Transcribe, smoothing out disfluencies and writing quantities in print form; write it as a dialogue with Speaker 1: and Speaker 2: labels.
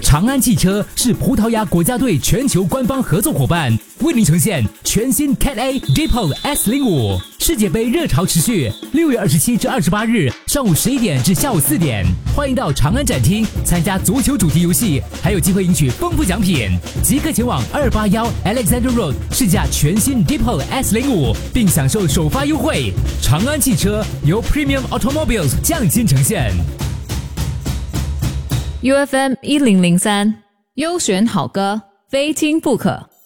Speaker 1: 长安汽车是葡萄牙国家队全球官方合作伙伴，为您呈现全新 Cat A Depo S05。世界杯热潮持续，6月27至28日上午11点至下午4点，欢迎到长安展厅参加足球主题游戏，还有机会赢取丰富奖品。即刻前往281 Alexander Road 试驾全新 Depo S05，并享受首发优惠。长安汽车由 Premium Automobiles 匠心呈现。
Speaker 2: UFM 1003，优选好歌，非听不可。